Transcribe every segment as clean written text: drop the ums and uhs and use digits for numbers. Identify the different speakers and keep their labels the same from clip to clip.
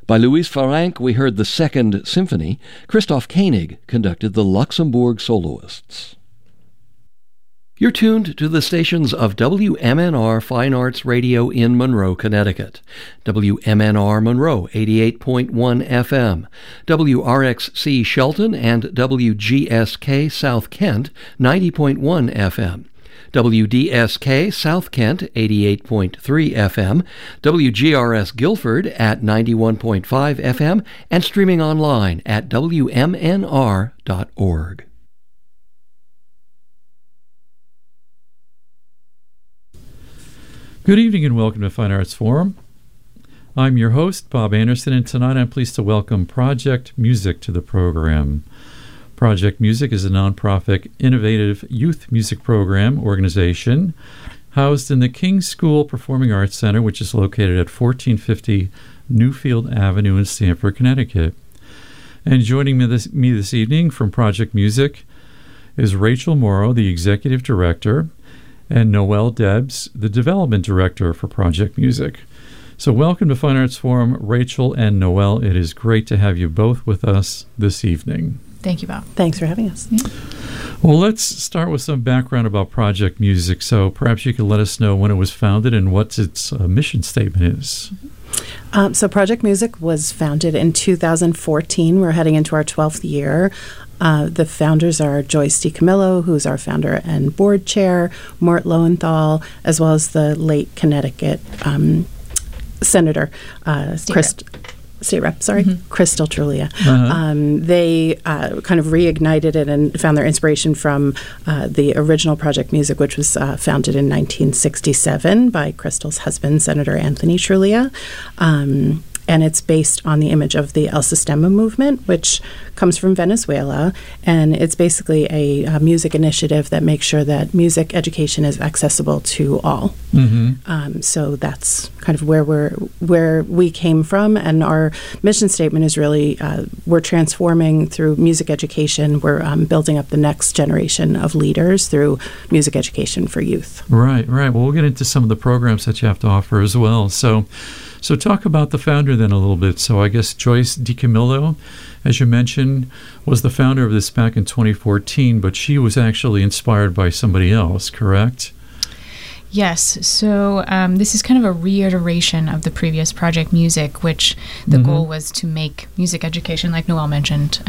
Speaker 1: By Louis Farrenc, we heard the Second Symphony. Christoph Koenig conducted the Luxembourg Soloists. You're tuned to the stations of WMNR Fine Arts Radio in Monroe, Connecticut, WMNR Monroe 88.1 FM, WRXC Shelton and WGSK South Kent 90.1 FM, WDSK South Kent 88.3 FM, WGRS Guilford at 91.5 FM, and streaming online at WMNR.org.
Speaker 2: Good evening and welcome to Fine Arts Forum. I'm your host, Bob Anderson, and tonight I'm pleased to welcome Project Music to the program. Project Music is a nonprofit, innovative youth music program organization housed in the King School Performing Arts Center, which is located at 1450 Newfield Avenue in Stamford, Connecticut. And joining me this evening from Project Music is Rachel Morrow, the Executive Director, and Noelle Debs, the Development Director for Project Music. So welcome to Fine Arts Forum, Rachel and Noelle. It is great to have you both with us this evening.
Speaker 3: Thank you, Bob.
Speaker 4: Thanks for having us. Yeah.
Speaker 2: Well, let's start with some background about Project Music. So perhaps you could let us know when it was founded and what its mission statement is.
Speaker 4: So Project Music was founded in 2014. We're heading into our 12th year. The founders are Joyce DiCamillo, who's our founder and board chair, Mort Lowenthal, as well as the late Connecticut Senator, State Rep, Crystal Trulia. They kind of reignited it and found their inspiration from the original Project Music, which was founded in 1967 by Crystal's husband, Senator Anthony Trulia. And it's based on the image of the El Sistema movement, which comes from Venezuela. And it's basically a music initiative that makes sure that music education is accessible to all. So that's kind of where we came from. And our mission statement is really, we're transforming through music education. We're building up the next generation of leaders through music education for youth.
Speaker 2: Right. Well, we'll get into some of the programs that you have to offer as well. So talk about the founder then a little bit. So I guess Joyce DiCamillo, as you mentioned, was the founder of this back in 2014, but she was actually inspired by somebody else, correct?
Speaker 3: Yes. So this is kind of a reiteration of the previous Project Music, which the goal was to make music education, like Noelle mentioned,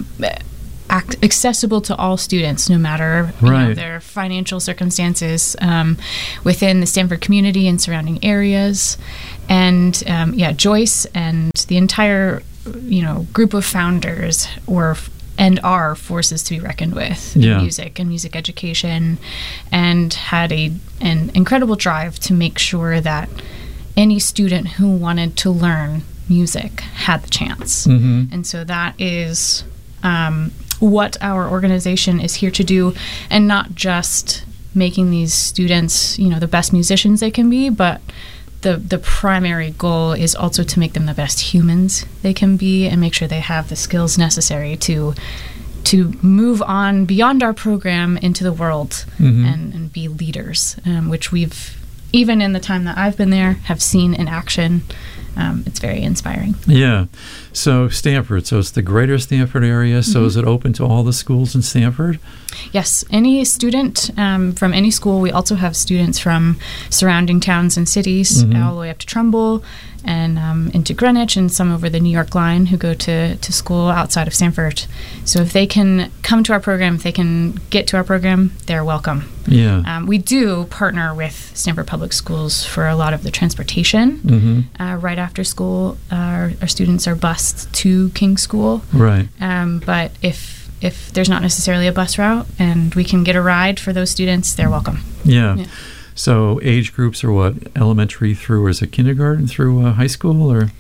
Speaker 3: accessible to all students, no matter their financial circumstances within the Stamford community and surrounding areas. And Joyce and the entire group of founders are forces to be reckoned with in music and music education, and had an incredible drive to make sure that any student who wanted to learn music had the chance. And so that is what our organization is here to do, and not just making these students, the best musicians they can be, but the primary goal is also to make them the best humans they can be, and make sure they have the skills necessary to move on beyond our program into the world and be leaders, which we've, even in the time that I've been there, have seen in action. It's very inspiring. Yeah.
Speaker 2: So Stamford, so it's the greater Stamford area. So is it open to all the schools in Stamford?
Speaker 3: Yes. Any student from any school. We also have students from surrounding towns and cities, all the way up to Trumbull and into Greenwich, and some over the New York line who go to school outside of Stamford. So if they can come to our program, if they can get to our program, they're welcome. Yeah. We do partner with Stamford Public Schools for a lot of the transportation. Right after school, our students are bused to King School. Right. But if there's not necessarily a bus route and we can get a ride for those students, they're welcome. Yeah.
Speaker 2: So age groups are what? Elementary through, or is it kindergarten through high school, or?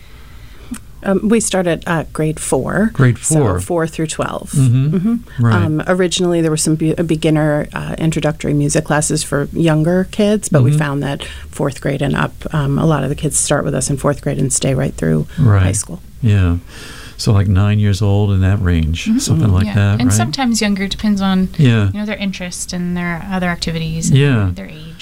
Speaker 4: We start at grade 4.
Speaker 2: Grade 4.
Speaker 4: So 4 through 12. Right. Originally, there were some beginner introductory music classes for younger kids, but we found that 4th grade and up, a lot of the kids start with us in 4th grade and stay right through high school.
Speaker 2: Yeah. So like 9 years old, in that range, something like that,
Speaker 3: and
Speaker 2: right?
Speaker 3: sometimes younger, depends on their interest and their other activities and their age.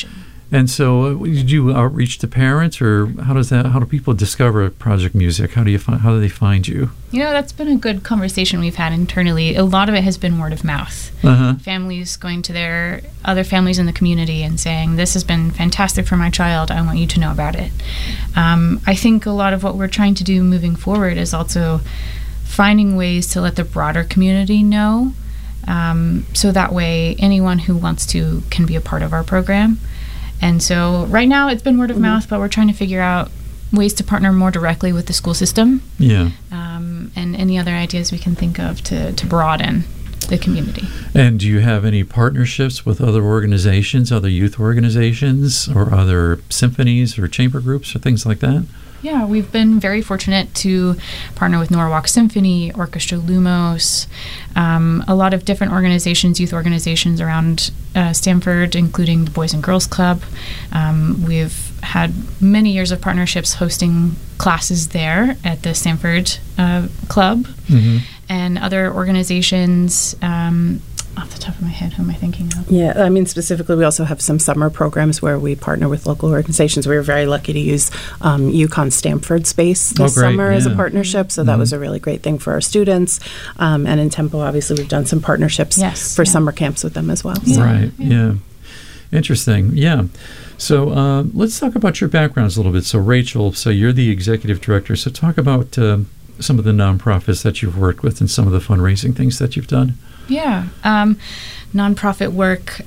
Speaker 2: And so, did you outreach to parents, or how do people discover Project Music? How do they find you?
Speaker 3: That's been a good conversation we've had internally. A lot of it has been word of mouth. Families going to their other families in the community and saying, "This has been fantastic for my child. I want you to know about it." I think a lot of what we're trying to do moving forward is also finding ways to let the broader community know, so that way anyone who wants to can be a part of our program. And so right now it's been word of mouth, but we're trying to figure out ways to partner more directly with the school system.
Speaker 2: Yeah.
Speaker 3: And any other ideas we can think of to broaden the community.
Speaker 2: And do you have any partnerships with other organizations, other youth organizations, or other symphonies or chamber groups or things like that?
Speaker 3: Yeah, we've been very fortunate to partner with Norwalk Symphony, Orchestra Lumos, a lot of different organizations, youth organizations around Stamford, including the Boys and Girls Club. We've had many years of partnerships hosting classes there at the Stamford Club, and other organizations. Off the top of my head, who am I thinking of?
Speaker 4: Yeah, I mean, specifically, we also have some summer programs where we partner with local organizations. We were very lucky to use UConn Stamford space this summer as a partnership, so that was a really great thing for our students. And in Tempo, obviously, we've done some partnerships for summer camps with them as well.
Speaker 2: So. Right, yeah. Interesting, yeah. So let's talk about your backgrounds a little bit. So Rachel, you're the executive director, so talk about some of the nonprofits that you've worked with and some of the fundraising things that you've done.
Speaker 3: Yeah, nonprofit work.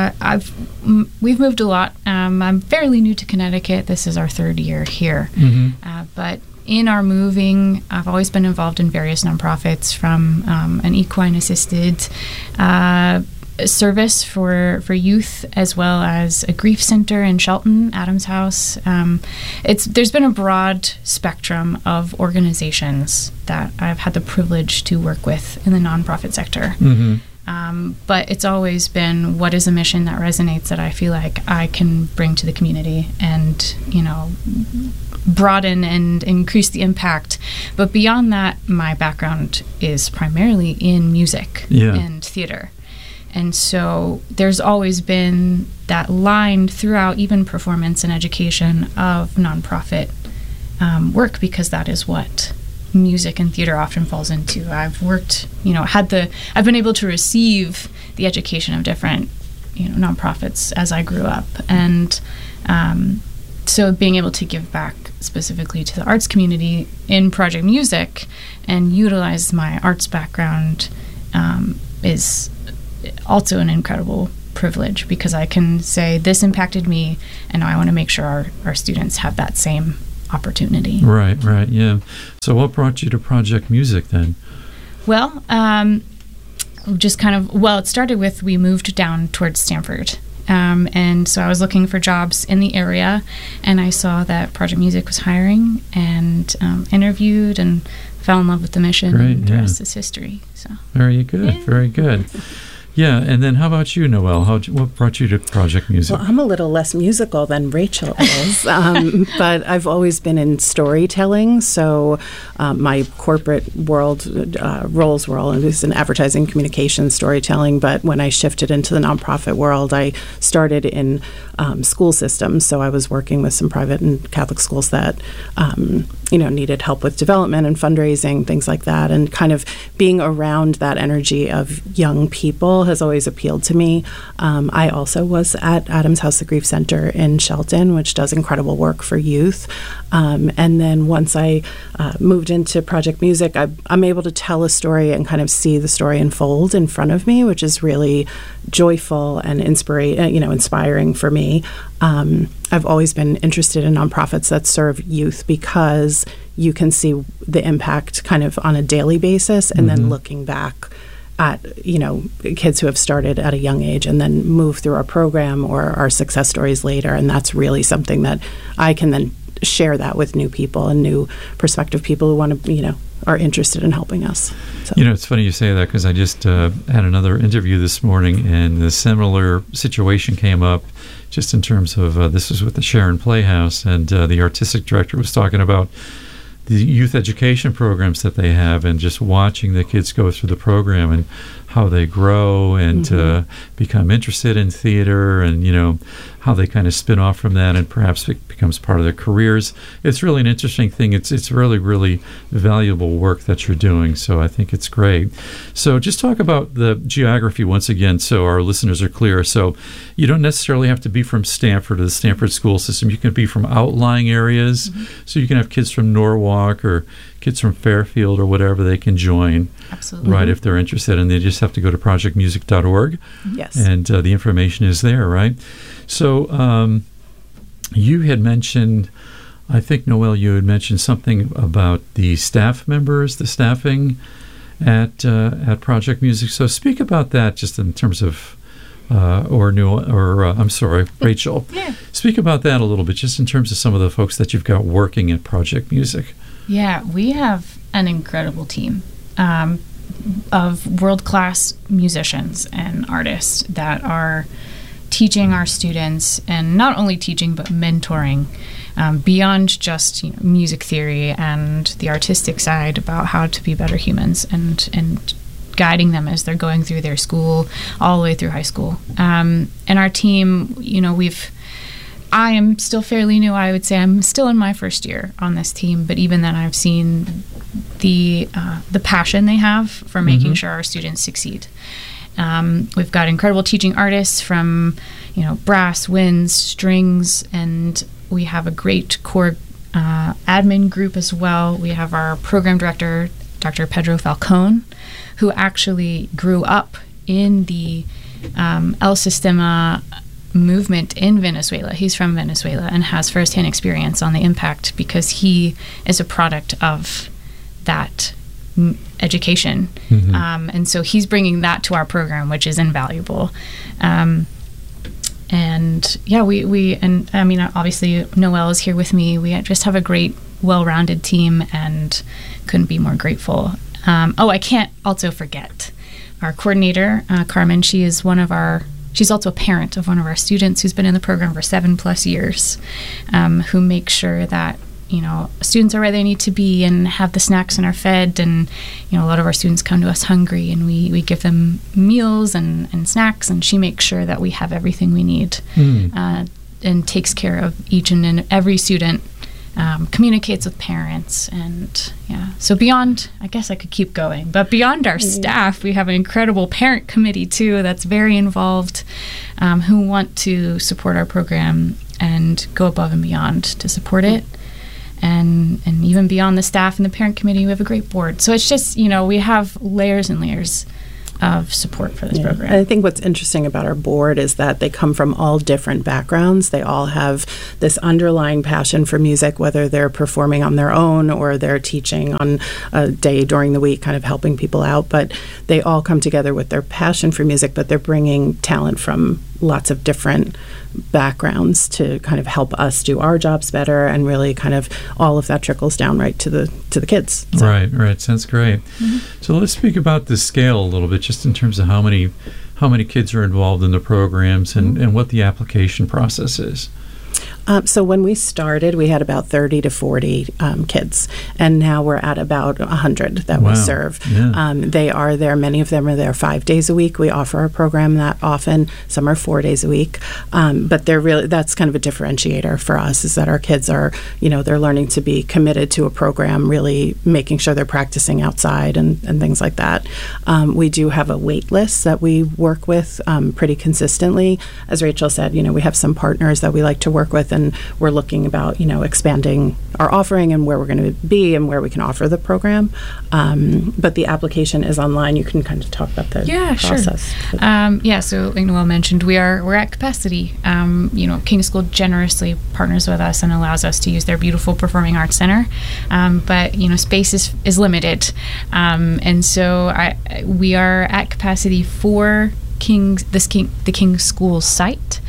Speaker 3: We've moved a lot. I'm fairly new to Connecticut. This is our third year here. But in our moving, I've always been involved in various nonprofits, from an equine-assisted service for youth, as well as a grief center in Shelton, Adams House. There's been a broad spectrum of organizations that I've had the privilege to work with in the nonprofit sector. But it's always been, what is a mission that resonates that I feel like I can bring to the community and, broaden and increase the impact. But beyond that, my background is primarily in music and theater. And so there's always been that line throughout, even performance and education, of nonprofit work, because that is what music and theater often falls into. I've worked, I've been able to receive the education of different, nonprofits as I grew up. And so being able to give back specifically to the arts community in Project Music and utilize my arts background is also an incredible privilege, because I can say this impacted me, and now I want to make sure our students have that same opportunity.
Speaker 2: Right, yeah. So what brought you to Project Music then?
Speaker 3: Well, it started with, we moved down towards Stamford. And so I was looking for jobs in the area, and I saw that Project Music was hiring, and interviewed and fell in love with the mission.
Speaker 2: Great,
Speaker 3: and the rest is history. So
Speaker 2: very good, very good. Yeah, and then how about you, Noelle? What brought you to Project Music?
Speaker 4: Well, I'm a little less musical than Rachel is, but I've always been in storytelling. So my corporate world roles were all in advertising, communications, storytelling. But when I shifted into the nonprofit world, I started in school systems. So I was working with some private and Catholic schools that needed help with development and fundraising, things like that. And kind of being around that energy of young people has always appealed to me. I also was at Adams House, the Grief Center in Shelton, which does incredible work for youth. And then once I moved into Project Music, I'm able to tell a story and kind of see the story unfold in front of me, which is really joyful and inspiring for me. I've always been interested in nonprofits that serve youth, because you can see the impact kind of on a daily basis, and then looking back at kids who have started at a young age and then move through our program or our success stories later. And that's really something that I can then share that with new people and new prospective people who want to are interested in helping us. So.
Speaker 2: It's funny you say that, because I just had another interview this morning, and the similar situation came up, just in terms of this was with the Sharon Playhouse, and the artistic director was talking about the youth education programs that they have, and just watching the kids go through the program. And how they grow and become interested in theater, and how they kind of spin off from that and perhaps it becomes part of their careers. It's really an interesting thing. It's really, really valuable work that you're doing. So I think it's great. So just talk about the geography once again so our listeners are clear. So you don't necessarily have to be from Stanford or the Stanford school system. You can be from outlying areas. So you can have kids from Norwalk or kids from Fairfield or whatever. They can join.
Speaker 3: Absolutely.
Speaker 2: Right, if they're interested. And they just have to go to projectmusic.org.
Speaker 4: Yes.
Speaker 2: And the information is there, right? So you had mentioned, I think, Noelle, you had mentioned something about the staff members, the staffing at Project Music. So speak about that just in terms of, Rachel.
Speaker 3: Yeah.
Speaker 2: Speak about that a little bit, just in terms of some of the folks that you've got working at Project Music.
Speaker 3: Yeah, we have an incredible team of world-class musicians and artists that are teaching our students, and not only teaching but mentoring beyond just music theory and the artistic side about how to be better humans, and guiding them as they're going through their school all the way through high school. And our team, I am still fairly new. I would say I'm still in my first year on this team, but even then I've seen the passion they have for making sure our students succeed. We've got incredible teaching artists from, brass, winds, strings, and we have a great core admin group as well. We have our program director, Dr. Pedro Falcone, who actually grew up in the El Sistema movement in Venezuela. He's from Venezuela and has firsthand experience on the impact because he is a product of that education. And so he's bringing that to our program, which is invaluable. Obviously Noelle is here with me. We just have a great, well-rounded team and couldn't be more grateful. I can't also forget our coordinator, Carmen. She's also a parent of one of our students who's been in the program for 7+ years, who makes sure that students are where they need to be and have the snacks and are fed. And a lot of our students come to us hungry, and we give them meals and snacks, and she makes sure that we have everything we need, and takes care of each and every student. Communicates with parents, and so beyond, I guess I could keep going, but beyond our staff, we have an incredible parent committee too that's very involved, who want to support our program and go above and beyond to support it. And even beyond the staff and the parent committee, we have a great board. So it's just, we have layers and layers of support for this program.
Speaker 4: And I think what's interesting about our board is that they come from all different backgrounds. They all have this underlying passion for music, whether they're performing on their own or they're teaching on a day during the week, kind of helping people out. But they all come together with their passion for music, but they're bringing talent from lots of different backgrounds to kind of help us do our jobs better, and really kind of all of that trickles down right to the kids.
Speaker 2: So. Right. Sounds great. So let's speak about the scale a little bit, just in terms of how many kids are involved in the programs and what the application process is.
Speaker 4: So when we started, we had about 30 to 40 kids, and now we're at about 100 that we serve. Yeah. They are there. Many of them are there 5 days a week. We offer a program that often. Some are 4 days a week. But that's kind of a differentiator for us, is that our kids are, they're learning to be committed to a program, really making sure they're practicing outside and things like that. We do have a wait list that we work with pretty consistently. As Rachel said, we have some partners that we like to work with, and we're looking about, expanding our offering and where we're going to be and where we can offer the program. But the application is online. You can kind of talk about the process.
Speaker 3: Sure. So like Noelle mentioned, we're at capacity. King School generously partners with us and allows us to use their beautiful Performing Arts Center. But space is limited. And so we are at capacity for the King School site.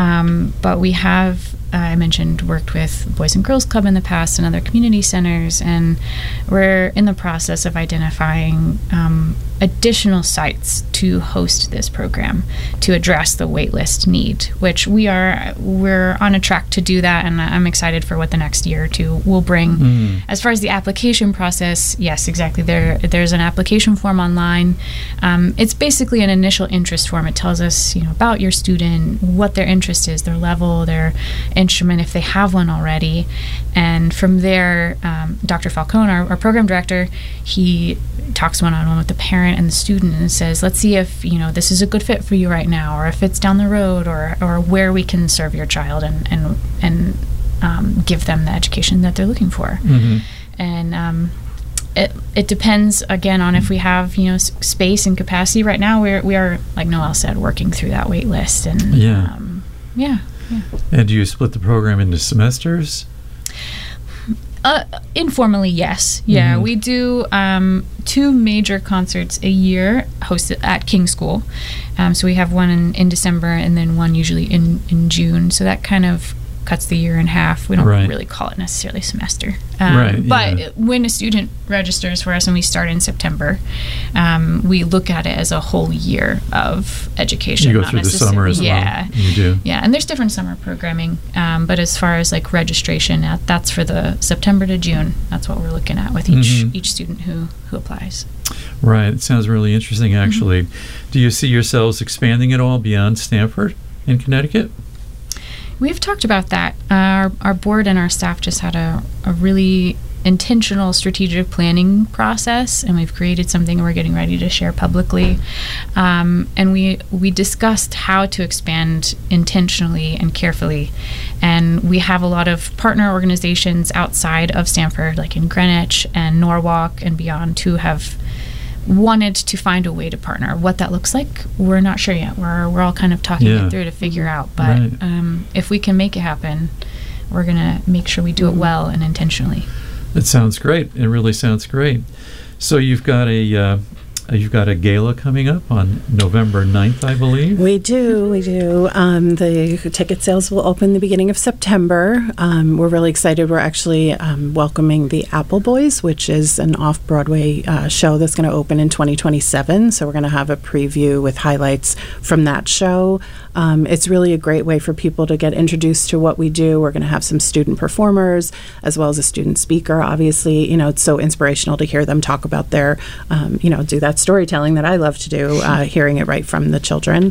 Speaker 3: But we have, I mentioned, worked with Boys and Girls Club in the past and other community centers, and we're in the process of identifying additional sites to host this program to address the waitlist need, which we're on a track to do that, and I'm excited for what the next year or two will bring. As far as the application process, yes, exactly. There's an application form online. It's basically an initial interest form. It tells us, about your student, what their interest is, their level, their instrument, if they have one already, and from there, Dr. Falcone, our program director, he talks one-on-one with the parent and the student and says, let's see if this is a good fit for you right now, or if it's down the road, or where we can serve your child and give them the education that they're looking for. And it depends again on if we have space and capacity. Right now we are, like Noelle said, working through that wait list, and
Speaker 2: And do you split the program into semesters?
Speaker 3: Informally, yes. Yeah, we do 2 major concerts a year hosted at King School. So we have one in December and then one usually in June. So that kind of cuts the year in half. We don't really call it necessarily semester. But when a student registers for us and we start in September, we look at it as a whole year of education.
Speaker 2: You go through the summer as well. You do.
Speaker 3: Yeah, and there's different summer programming. But as far as like registration, that's for the September to June. That's what we're looking at with each student who applies.
Speaker 2: Right. It sounds really interesting, actually. Do you see yourselves expanding at all beyond Stanford in Connecticut?
Speaker 3: We've talked about that. Our board and our staff just had a really intentional strategic planning process, and we've created something we're getting ready to share publicly. And we discussed how to expand intentionally and carefully. And we have a lot of partner organizations outside of Stanford, like in Greenwich and Norwalk and beyond, who have wanted to find a way to partner. What that looks like, we're not sure yet. We're all kind of talking it through to figure out. But if we can make it happen, we're going to make sure we do it well and intentionally.
Speaker 2: It sounds great. It really sounds great. So you've got a gala coming up on November 9th, I believe.
Speaker 4: We do. The ticket sales will open the beginning of September. We're really excited. We're actually welcoming the Apple Boys, which is an off-Broadway show that's going to open in 2027. So we're going to have a preview with highlights from that show. It's really a great way for people to get introduced to what we do. We're going to have some student performers as well as a student speaker. Obviously, it's so inspirational to hear them talk about their, do that storytelling that I love to do, hearing it right from the children.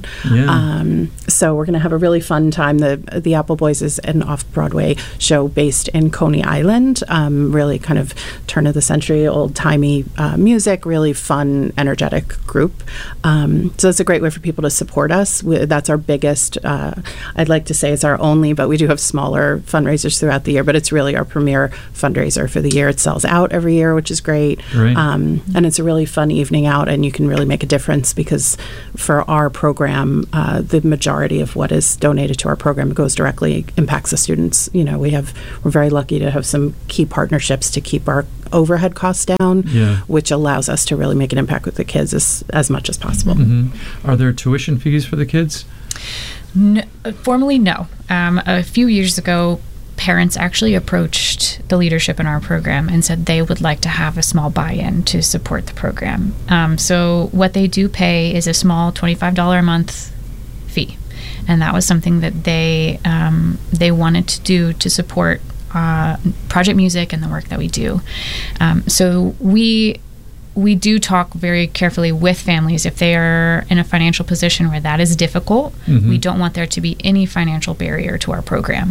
Speaker 4: So we're going to have a really fun time. The Apple Boys is an off-Broadway show based in Coney Island, really kind of turn-of-the-century, old-timey music, really fun, energetic group. So it's a great way for people to support us. That's our biggest, I'd like to say it's our only, but we do have smaller fundraisers throughout the year, but it's really our premier fundraiser for the year. It sells out every year, which is great. And it's a really fun evening out, and you can really make a difference because for our program, the majority of what is donated to our program goes directly, impacts the students. We're very lucky to have some key partnerships to keep our overhead costs down, which allows us to really make an impact with the kids as much as possible.
Speaker 2: Are there tuition fees for the kids?
Speaker 3: No, formally, no. A few years ago, parents actually approached the leadership in our program and said they would like to have a small buy-in to support the program. So what they do pay is a small $25 a month fee, and that was something that they wanted to do to support Project Music and the work that we do. So we do talk very carefully with families if they are in a financial position where that is difficult. We don't want there to be any financial barrier to our program.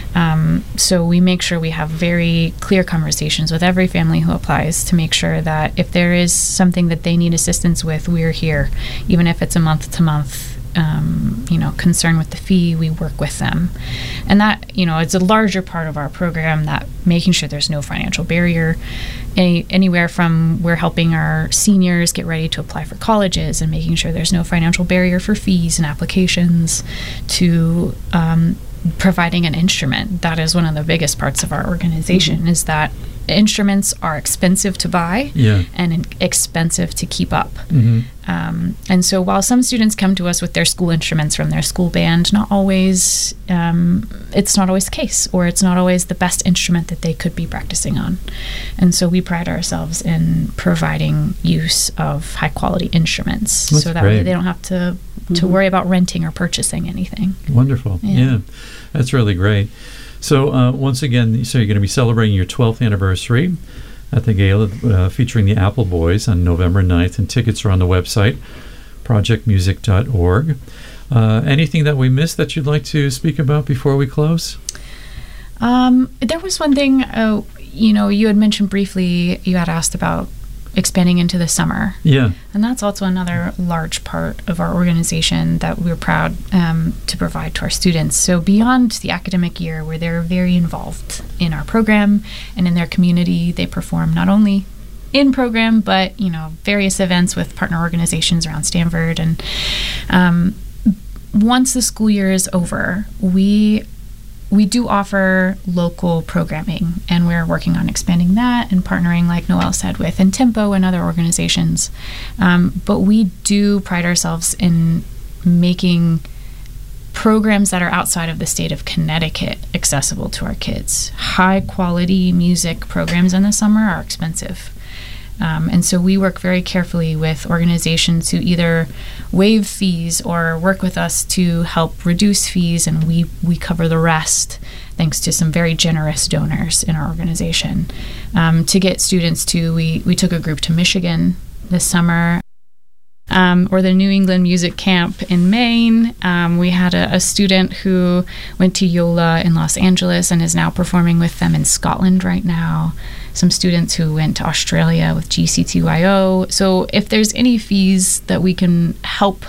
Speaker 3: So we make sure we have very clear conversations with every family who applies to make sure that if there is something that they need assistance with, we're here. Even if it's a month-to-month concern with the fee, we work with them. And that, it's a larger part of our program, that making sure there's no financial barrier. Anywhere from we're helping our seniors get ready to apply for colleges and making sure there's no financial barrier for fees and applications to providing an instrument. That is one of the biggest parts of our organization, is that instruments are expensive to buy and expensive to keep up. And so while some students come to us with their school instruments from their school band, it's not always the case, or it's not always the best instrument that they could be practicing on. And so we pride ourselves in providing use of high quality instruments.
Speaker 2: That's
Speaker 3: so that
Speaker 2: great.
Speaker 3: way they don't have to worry about renting or purchasing anything.
Speaker 2: Wonderful. Yeah. That's really great. So once again, you're going to be celebrating your 12th anniversary at the gala featuring the Apple Boys on November 9th, and tickets are on the website, projectmusic.org. Anything that we missed that you'd like to speak about before we close?
Speaker 3: There was one thing, you had mentioned briefly, you had asked about expanding into the summer.
Speaker 2: Yeah.
Speaker 3: And that's also another large part of our organization that we're proud to provide to our students. So beyond the academic year, where they're very involved in our program and in their community, they perform not only in program, but, various events with partner organizations around Stanford. And once the school year is over, we do offer local programming, and we're working on expanding that and partnering, like Noelle said, with Intempo and other organizations. But we do pride ourselves in making programs that are outside of the state of Connecticut accessible to our kids. High quality music programs in the summer are expensive. And so we work very carefully with organizations who either waive fees or work with us to help reduce fees, and we cover the rest thanks to some very generous donors in our organization. To get students we took a group to Michigan this summer, or the New England Music Camp in Maine. We had a student who went to Yola in Los Angeles and is now performing with them in Scotland right now. Some students who went to Australia with GC2IO. So if there's any fees that we can help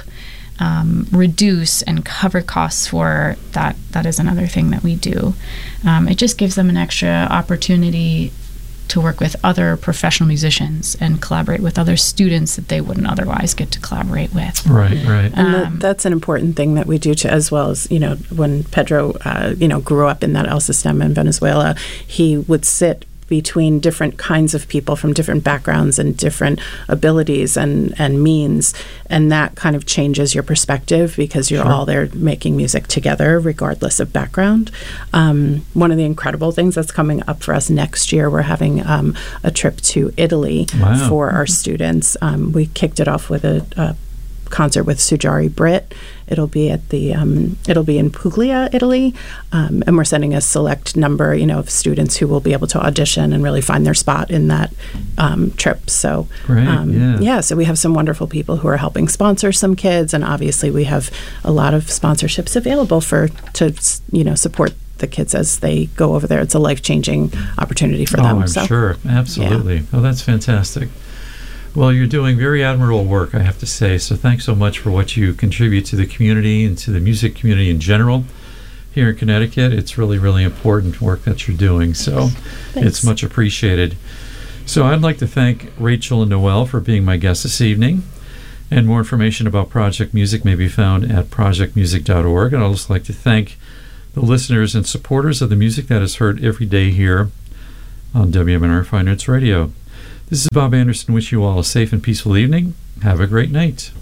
Speaker 3: reduce and cover costs for, that is another thing that we do. It just gives them an extra opportunity to work with other professional musicians and collaborate with other students that they wouldn't otherwise get to collaborate with.
Speaker 2: Right.
Speaker 4: And that's an important thing that we do too, as well as, when Pedro, grew up in that El Sistema in Venezuela, he would sit between different kinds of people from different backgrounds and different abilities and means, and that kind of changes your perspective because you're all there making music together regardless of background. One of the incredible things that's coming up for us next year, we're having a trip to Italy for our students. We kicked it off with a concert with Sujari Britt. It'll be at it'll be in Puglia, Italy, and we're sending a select number, of students who will be able to audition and really find their spot in that trip. So,
Speaker 2: great,
Speaker 4: so we have some wonderful people who are helping sponsor some kids, and obviously we have a lot of sponsorships available to support the kids as they go over there. It's a life-changing opportunity for them.
Speaker 2: I'm sure, absolutely. Yeah. Oh, that's fantastic. Well, you're doing very admirable work, I have to say. So thanks so much for what you contribute to the community and to the music community in general here in Connecticut. It's really, really important work that you're doing. So It's much appreciated. So I'd like to thank Rachel and Noelle for being my guests this evening. And more information about Project Music may be found at projectmusic.org. And I'd also like to thank the listeners and supporters of the music that is heard every day here on WMNR Fine Arts Radio. This is Bob Anderson. Wish you all a safe and peaceful evening. Have a great night.